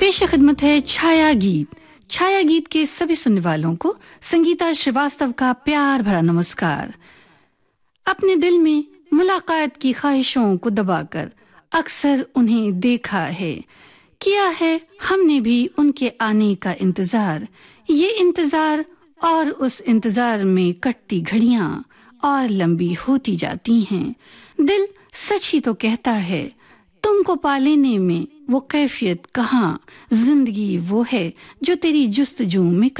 पेश खिदमत है छाया गीत। छाया गीत के सभी सुनने वालों को संगीता श्रीवास्तव का प्यार भरा नमस्कार। अपने दिल में मुलाकात की ख्वाहिशों को दबाकर अक्सर उन्हें देखा है, किया है हमने भी उनके आने का इंतजार। ये इंतजार और उस इंतजार में कटती घड़ियां और लंबी होती जाती हैं। दिल सच ही तो कहता है, तुमको पा लेने में वो कैफियत कहाँ। जिंदगी वो है जो तेरी जुस्तजू में